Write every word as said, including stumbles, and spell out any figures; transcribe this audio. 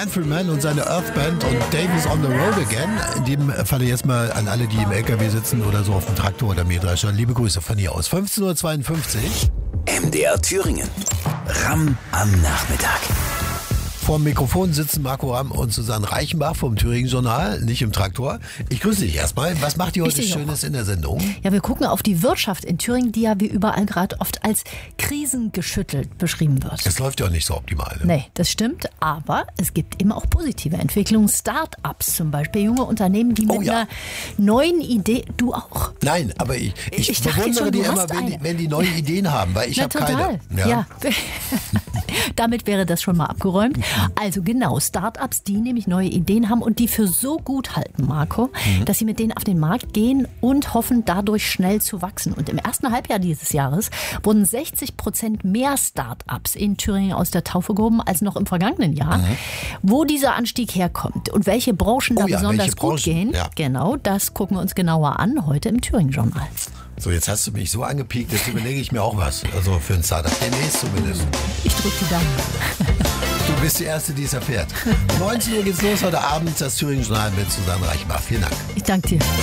Gentleman und seine Earthband und Davies on the Road Again. In dem Falle jetzt mal an alle, die im L K W sitzen oder so auf dem Traktor oder Mähdrescher. Liebe Grüße von hier aus. fünfzehn Uhr zweiundfünfzig. M D R Thüringen. Ramm am Nachmittag. Vor dem Mikrofon sitzen Marco Ramm und Susanne Reichenbach vom Thüringen-Journal, nicht im Traktor. Ich grüße dich erstmal. Was macht ihr heute Schönes in der Sendung? Ja, wir gucken auf die Wirtschaft in Thüringen, die ja wie überall gerade oft als krisengeschüttelt beschrieben wird. Es läuft ja auch nicht so optimal. Ne? Nee, das stimmt, aber es gibt eben auch positive Entwicklungen. Start-ups zum Beispiel, junge Unternehmen, die mit Oh ja. einer neuen Idee, du auch. Nein, aber ich, ich, Ich dachte bewundere schon, du die immer, hast wenn die, eine. wenn die neue Ideen haben, weil ich Na, habe total. keine. Ja. Damit wäre das schon mal abgeräumt. Also genau, Start-ups, die nämlich neue Ideen haben und die für so gut halten, Marco, mhm. dass sie mit denen auf den Markt gehen und hoffen, dadurch schnell zu wachsen. Und im ersten Halbjahr dieses Jahres wurden sechzig Prozent mehr Start-ups in Thüringen aus der Taufe gehoben als noch im vergangenen Jahr. Mhm. Wo dieser Anstieg herkommt und welche Branchen da oh ja, besonders welche gut Branchen? gehen, Ja. genau, das gucken wir uns genauer an heute im Thüringen-Journal. So, jetzt hast du mich so angepiekt, jetzt überlege ich mir auch was. Also für ein Startup. Demnächst zumindest. Ich drücke die Daumen. Du bist die Erste, die es erfährt. neunzehn Uhr geht's los heute Abend, das Thüringen-Journal mit Susanne Reichenbach. Vielen Dank. Ich danke dir.